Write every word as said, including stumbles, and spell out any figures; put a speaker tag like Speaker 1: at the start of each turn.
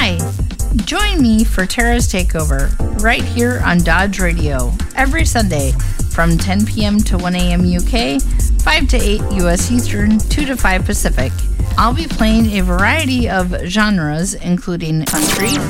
Speaker 1: Hi! Join me for Tara's Takeover right here on Dodge Radio every Sunday from ten p.m. to one a.m. U K, five to eight U S Eastern, two to five Pacific. I'll be playing a variety of genres including country,